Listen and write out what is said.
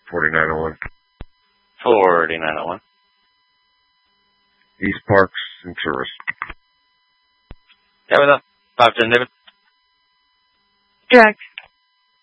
4901. 4901. East Parks and Tourist. Yeah, what's up? 510 David. Direct.